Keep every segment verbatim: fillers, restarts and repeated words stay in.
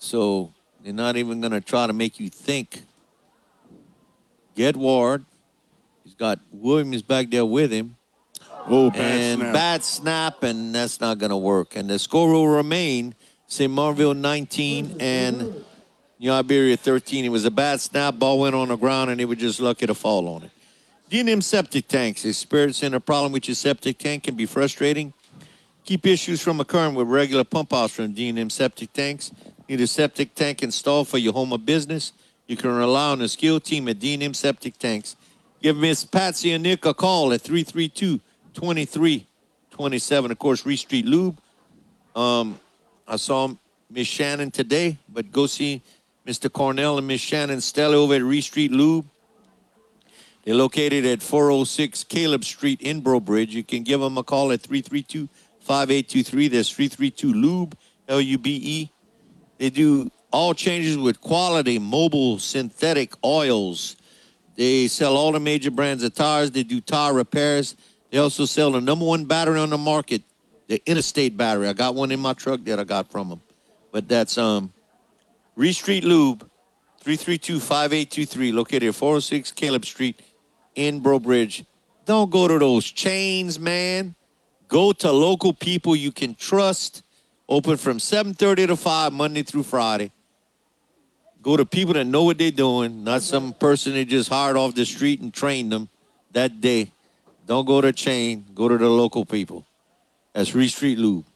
So they're not even going to try to make you think. Get Ward. He's got Williams back there with him. Oh, bad and snap. bad snap, and that's not going to work. And the score will remain Saint Marville nineteen and New Iberia thirteen. It was a bad snap. Ball went on the ground, and they were just lucky to fall on it. D and M septic tanks. If spirits in a problem with your septic tank can be frustrating. Keep issues from occurring with regular pump outs from D and M septic tanks. Need a septic tank installed for your home or business? You can rely on the skilled team at D and M Septic Tanks. Give Miss Patsy and Nick a call at three three two, two three two seven. Of course, Reed Street Lube. Um, I saw Miss Shannon today, but go see Mister Cornell and Miss Shannon Stella over at Reed Street Lube. They're located at four oh six Caleb Street in Brobridge. You can give them a call at three three two, five eight two three. That's three three two Lube, L U B E. They do all changes with quality mobile synthetic oils. They sell all the major brands of tires. They do tire repairs. They also sell the number one battery on the market, the Interstate battery. I got one in my truck that I got from them. But that's um, Reed Street Lube, three three two, five eight two three, located at four oh six Caleb Street in Brobridge. Don't go to those chains, man. Go to local people you can trust. Open from seven thirty to five, Monday through Friday. Go to people that know what they're doing, not some person they just hired off the street and trained them that day. Don't go to chain. Go to the local people. That's Reed Street Lube.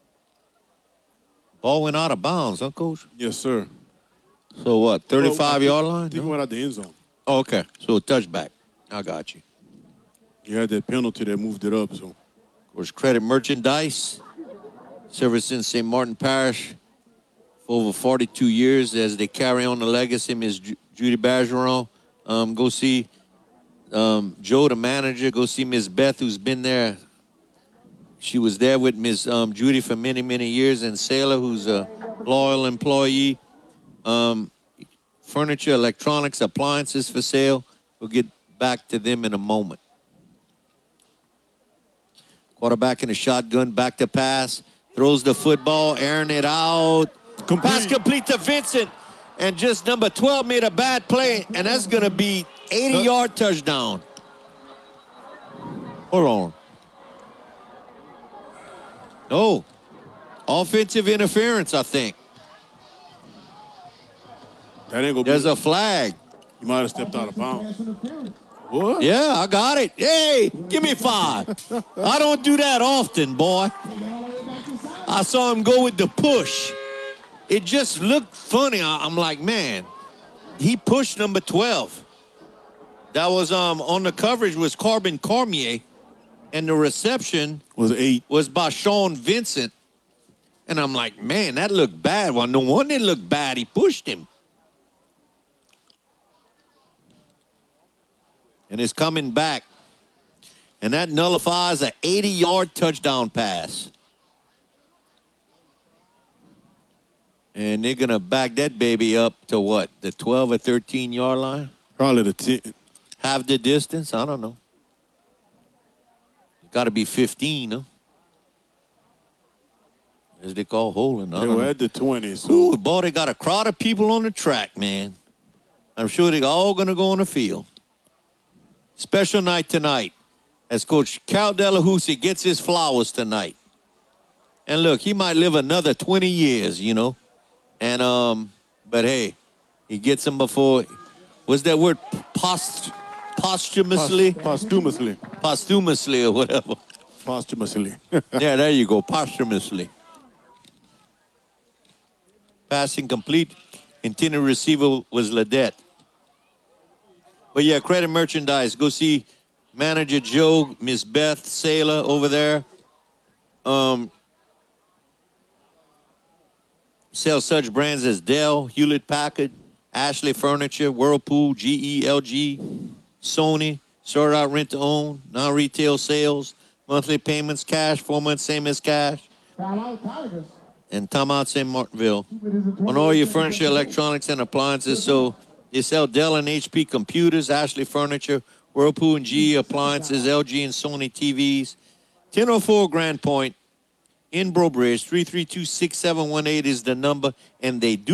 Ball went out of bounds, huh, Coach? Yes, sir. So what, thirty-five-yard line? I think no? he went out the end zone. Oh, okay. So a touchback. I got you. You had that penalty that moved it up. So, of course, Credit Merchandise. Servicing Saint Martin Parish for over forty-two years as they carry on the legacy. Miss Ju- Judy Bergeron. Um, go see um, Joe, the manager. Go see Miss Beth, who's been there. She was there with Miss um, Judy for many, many years. And Sailor, who's a loyal employee. Um, furniture, electronics, appliances for sale. We'll get back to them in a moment. Quarterback in the shotgun, back to pass. Throws the football, airing it out. Complete. Pass complete to Vincent. And just number twelve made a bad play, and that's going to be eighty-yard touchdown. Hold on. No. Offensive interference, I think. That ain't gonna There's be... a flag. You might have stepped out of bounds. What? Yeah, I got it. Hey, give me five. I don't do that often, boy. I saw him go with the push. It just looked funny. I'm like, man, he pushed number twelve. That was um on the coverage was Corbin Cormier, and the reception was eight. Was by Sean Vincent. And I'm like, man, that looked bad. Well, no wonder it looked bad. He pushed him. And it's coming back. And that nullifies an eighty-yard touchdown pass. And they're going to back that baby up to what? The twelve or thirteen-yard line? Probably the ten. Half the distance? I don't know. Got to be fifteen, huh? As they call holding. They were at the twenty. So. Ooh, boy, they got a crowd of people on the track, man. I'm sure they're all going to go on the field. Special night tonight as Coach Cal Delahousie gets his flowers tonight. And look, he might live another twenty years, you know. And, um, but hey, he gets them before, what's that word? Post, posthumously? Post, posthumously. Posthumously or whatever. Posthumously. Yeah, there you go, posthumously. Passing complete. Intended receiver was Ledette. But yeah, Credit Merchandise. Go see Manager Joe, Miss Beth Saylor over there. Um, sell such brands as Dell, Hewlett-Packard, Ashley Furniture, Whirlpool, G E, L G, Sony, sort out rent to own, non-retail sales, monthly payments, cash, four months, same as cash. And Tom out Saint Martinville. On all your furniture, electronics, and appliances. So they sell Dell and H P computers, Ashley Furniture, Whirlpool and G E appliances, L G and Sony T Vs. ten oh four Grand Point in Brobridge. three three two, six seven one eight is the number. And they do